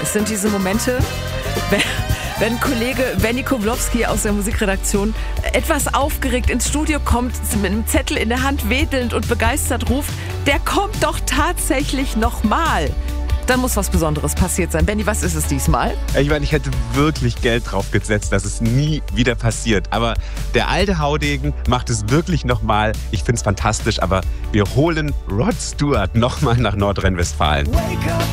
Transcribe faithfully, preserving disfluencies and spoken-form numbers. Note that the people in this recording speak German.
Es sind diese Momente, wenn, wenn Kollege Benny Kowlowski aus der Musikredaktion etwas aufgeregt ins Studio kommt, mit einem Zettel in der Hand wedelnd und begeistert ruft, der kommt doch tatsächlich nochmal. Dann muss was Besonderes passiert sein. Benny, was ist es diesmal? Ich meine, ich hätte wirklich Geld drauf gesetzt, dass es nie wieder passiert. Aber der alte Haudegen macht es wirklich nochmal. Ich finde es fantastisch, aber wir holen Rod Stewart nochmal nach Nordrhein-Westfalen. Wake up